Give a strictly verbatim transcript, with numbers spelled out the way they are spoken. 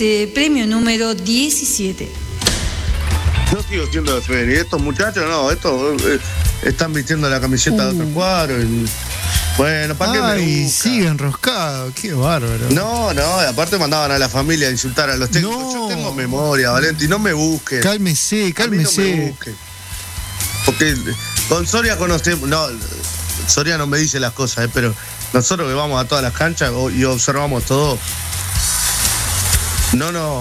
este premio número diecisiete. Yo sigo siendo de Fede. Y estos muchachos, no, estos eh, están vistiendo la camiseta uh. de otro cuadro. Y, bueno, ¿para qué me buscan? Y sigue enroscado, qué bárbaro. No, no, aparte mandaban a la familia a insultar a los técnicos. No. Yo tengo memoria, Valenti, no me busquen. Cálmese, cálmese. No me busquen. Porque con Soria conocemos. No, Soria no me dice las cosas, eh, pero nosotros que vamos a todas las canchas y observamos todo. No, no.